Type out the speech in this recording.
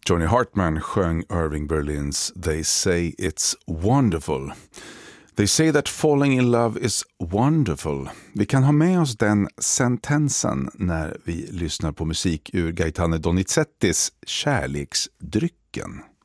Johnny Hartman sjöng Irving Berlins They say it's wonderful. They say that falling in love is wonderful. Vi kan ha med oss den sentensen när vi lyssnar på musik ur Gaetano Donizettis Kärleksdrycken.